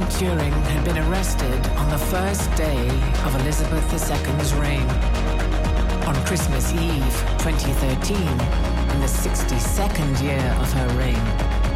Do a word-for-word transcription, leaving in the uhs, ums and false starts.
Turing had been arrested on the first day of Elizabeth the Second's reign. On Christmas Eve, twenty thirteen, in the sixty-second year of her reign.